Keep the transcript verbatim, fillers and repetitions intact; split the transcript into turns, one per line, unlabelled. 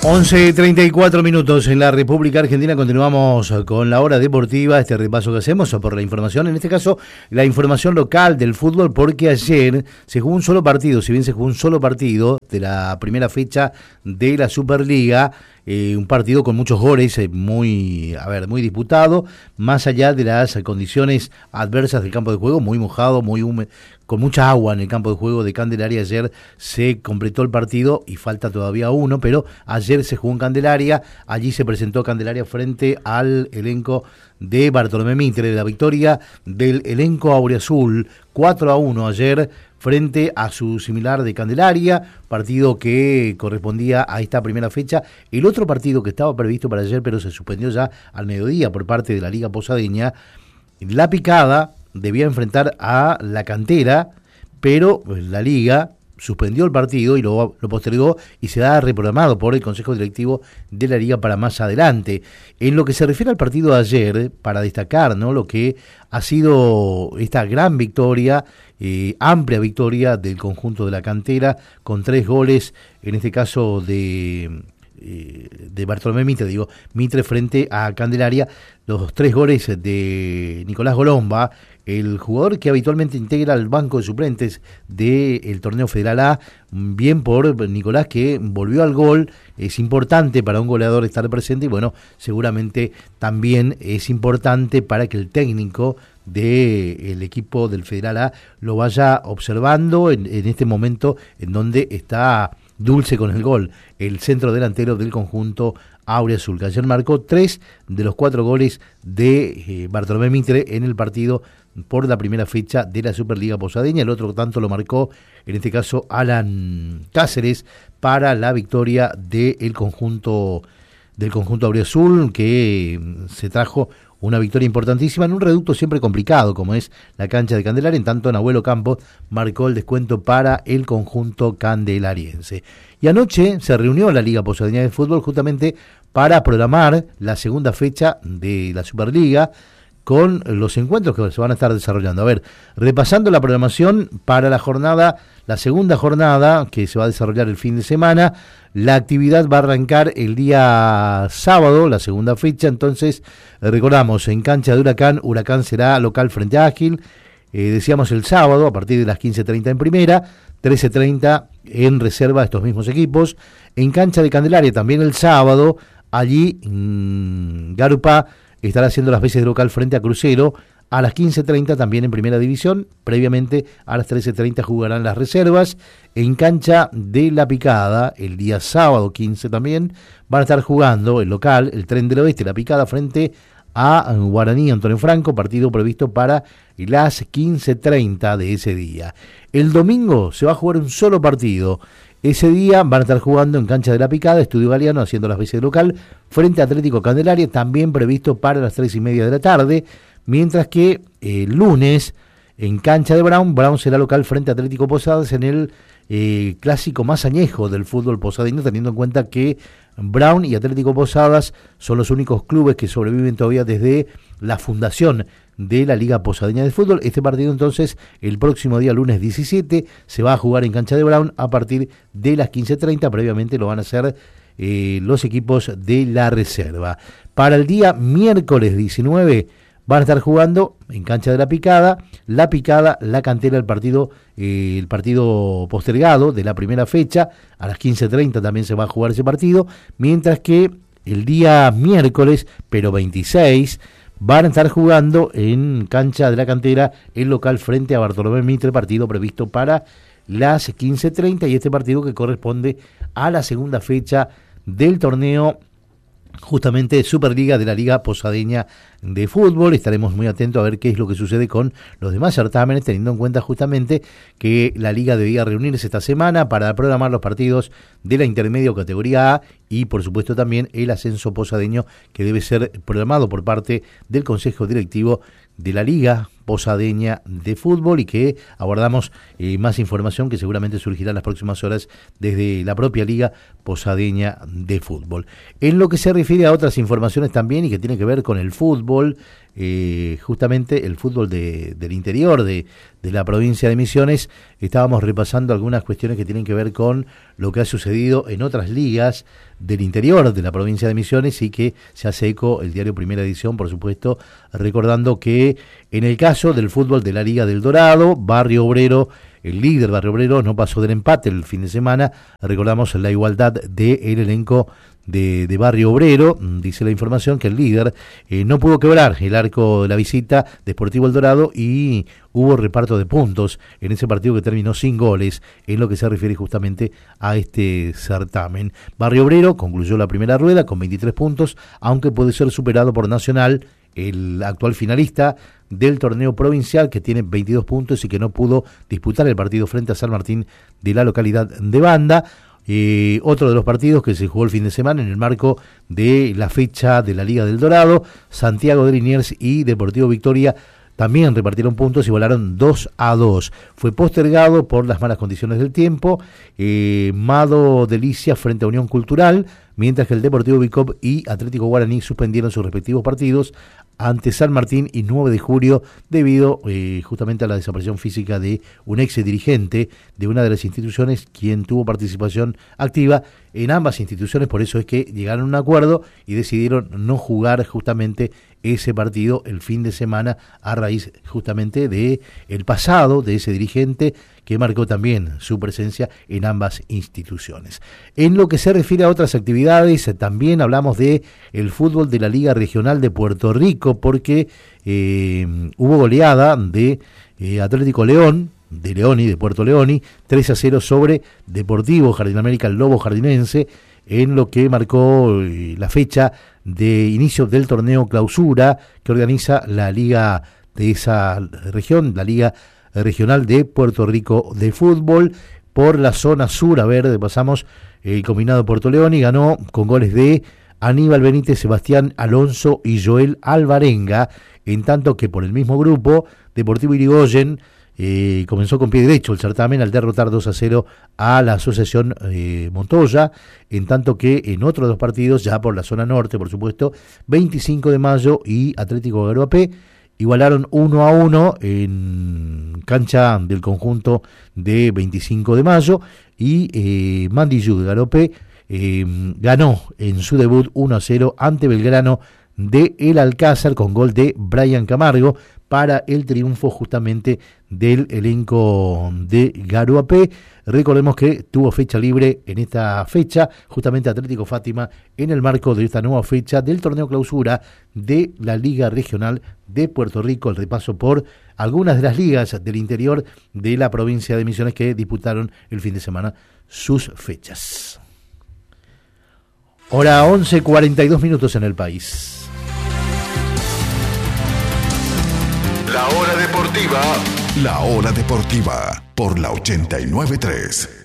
once y treinta y cuatro minutos en la República Argentina. Continuamos con la hora deportiva, este repaso que hacemos por la información, en este caso la información local del fútbol, porque ayer se jugó un solo partido, si bien se jugó un solo partido de la primera fecha de la Superliga, eh, un partido con muchos goles, eh, muy, a ver, muy disputado, más allá de las condiciones adversas del campo de juego, muy mojado, muy húmedo, con mucha agua en el campo de juego de Candelaria. Ayer se completó el partido y falta todavía uno, pero ayer se jugó en Candelaria, allí se presentó Candelaria frente al elenco de Bartolomé Mitre, la victoria del elenco auriazul, cuatro a uno ayer frente a su similar de Candelaria, partido que correspondía a esta primera fecha. El otro partido que estaba previsto para ayer, pero se suspendió ya al mediodía por parte de la Liga Posadeña, La Picada debía enfrentar a La Cantera, pero la Liga suspendió el partido y lo, lo postergó y se ha reprogramado por el Consejo Directivo de la Liga para más adelante. En lo que se refiere al partido de ayer, para destacar, ¿no?, lo que ha sido esta gran victoria, eh, amplia victoria del conjunto de La Cantera, con tres goles, en este caso de... de Bartolomé Mitre, digo, Mitre frente a Candelaria, los tres goles de Nicolás Golomba, el jugador que habitualmente integra el banco de suplentes del torneo Federal A, bien por Nicolás, que volvió al gol. Es importante para un goleador estar presente y bueno, seguramente también es importante para que el técnico del equipo del Federal A lo vaya observando en, en este momento en donde está Dulce con el gol, el centro delantero del conjunto auriazul, que ayer marcó tres de los cuatro goles de eh, Bartolomé Mitre en el partido por la primera fecha de la Superliga Posadeña. El otro tanto lo marcó, en este caso, Alan Cáceres, para la victoria del conjunto del conjunto auriazul, que se trajo una victoria importantísima en un reducto siempre complicado como es la cancha de Candelaria. En tanto, Nahuelo Campos marcó el descuento para el conjunto candelariense. Y anoche se reunió la Liga Posadeña de Fútbol justamente para programar la segunda fecha de la Superliga con los encuentros que se van a estar desarrollando. A ver, repasando la programación para la jornada, la segunda jornada que se va a desarrollar el fin de semana, la actividad va a arrancar el día sábado, la segunda fecha. Entonces, recordamos, en cancha de Huracán, Huracán será local frente a Ágil, eh, decíamos el sábado a partir de las quince treinta en primera, trece treinta en reserva estos mismos equipos. En cancha de Candelaria también el sábado, allí mmm, Garupa estará haciendo las veces de local frente a Crucero. A las quince treinta también en primera división, previamente a las trece treinta jugarán las reservas. En cancha de La Picada, el día sábado quince también, van a estar jugando el local, el Tren del Oeste, La Picada frente a Guaraní Antonio Franco, partido previsto para las quince treinta de ese día. El domingo se va a jugar un solo partido. Ese día van a estar jugando en cancha de La Picada, Estudio Galeano haciendo las veces de local, frente a Atlético Candelaria, también previsto para las tres y media de la tarde, mientras que el lunes, en cancha de Brown, Brown será local frente a Atlético Posadas en el eh, clásico más añejo del fútbol posadeño, teniendo en cuenta que Brown y Atlético Posadas son los únicos clubes que sobreviven todavía desde la fundación de la Liga Posadeña de Fútbol. Este partido entonces el próximo día lunes diecisiete se va a jugar en cancha de Brown a partir de las quince treinta, previamente lo van a hacer eh, los equipos de la reserva. Para el día miércoles diecinueve van a estar jugando en cancha de La Picada, La Picada, La Cantera, el partido eh, el partido postergado de la primera fecha, a las quince treinta también se va a jugar ese partido, mientras que el día miércoles, pero veintiséis, van a estar jugando en cancha de La Cantera el local frente a Bartolomé Mitre, partido previsto para las quince treinta, y este partido que corresponde a la segunda fecha del torneo justamente Superliga de la Liga Posadeña de Fútbol. Estaremos muy atentos a ver qué es lo que sucede con los demás certámenes, teniendo en cuenta justamente que la Liga debía reunirse esta semana para programar los partidos de la intermedio categoría A y por supuesto también el ascenso posadeño, que debe ser programado por parte del Consejo Directivo de la Liga Posadeña de Fútbol, y que abordamos eh, más información que seguramente surgirá en las próximas horas desde la propia Liga Posadeña de Fútbol. En lo que se refiere a otras informaciones también y que tiene que ver con el fútbol, eh, justamente el fútbol de, del interior de, de la provincia de Misiones, estábamos repasando algunas cuestiones que tienen que ver con lo que ha sucedido en otras ligas del interior de la provincia de Misiones, y que se hace eco el diario Primera Edición, por supuesto, recordando que en el caso del fútbol de la Liga del Dorado, Barrio Obrero, el líder Barrio Obrero, no pasó del empate el fin de semana. Recordamos la igualdad del elenco de, de Barrio Obrero. Dice la información que el líder eh, no pudo quebrar el arco de la visita de Sportivo El Dorado, y hubo reparto de puntos en ese partido que terminó sin goles, en lo que se refiere justamente a este certamen. Barrio Obrero concluyó la primera rueda con veintitrés puntos, aunque puede ser superado por Nacional, el actual finalista del torneo provincial, que tiene veintidós puntos y que no pudo disputar el partido frente a San Martín de la localidad de Banda. Eh, otro de los partidos que se jugó el fin de semana en el marco de la fecha de la Liga del Dorado, Santiago de Liniers y Deportivo Victoria también repartieron puntos y volaron dos a dos. Fue postergado por las malas condiciones del tiempo. eh, Mado Delicia frente a Unión Cultural, mientras que el Deportivo Bicop y Atlético Guaraní suspendieron sus respectivos partidos ante San Martín y nueve de julio, debido eh, justamente a la desaparición física de un ex dirigente de una de las instituciones, quien tuvo participación activa en ambas instituciones. Por eso es que llegaron a un acuerdo y decidieron no jugar justamente ese partido el fin de semana, a raíz justamente de el pasado de ese dirigente, que marcó también su presencia en ambas instituciones. En lo que se refiere a otras actividades, también hablamos de el fútbol de la Liga Regional de Puerto Rico, porque eh, hubo goleada de eh, Atlético León, de Leoni, de Puerto Leoni, tres a cero sobre Deportivo Jardín América, el Lobo Jardinense, en lo que marcó eh, la fecha de inicio del torneo clausura que organiza la liga de esa región, la Liga Regional de Puerto Rico de Fútbol. Por la zona sur, a ver, pasamos el combinado Puerto León, y ganó con goles de Aníbal Benítez, Sebastián Alonso y Joel Alvarenga, en tanto que por el mismo grupo, Deportivo Irigoyen eh, comenzó con pie derecho el certamen al derrotar dos a cero a la Asociación eh, Montoya, en tanto que en otros dos partidos, ya por la zona norte, por supuesto, veinticinco de mayo y Atlético Garoapé igualaron uno a uno en cancha del conjunto de veinticinco de mayo, y eh, Mandillú de Garopé eh, ganó en su debut uno a cero ante Belgrano de El Alcázar, con gol de Brian Camargo, para el triunfo justamente del elenco de Garoapé. Recordemos que tuvo fecha libre en esta fecha justamente Atlético Fátima, en el marco de esta nueva fecha del torneo clausura de la Liga Regional de Puerto Rico. El repaso por algunas de las ligas del interior de la provincia de Misiones que disputaron el fin de semana sus fechas. Hora once, cuarenta y dos minutos en el país.
La hora deportiva. La hora deportiva por la ochenta y nueve punto tres.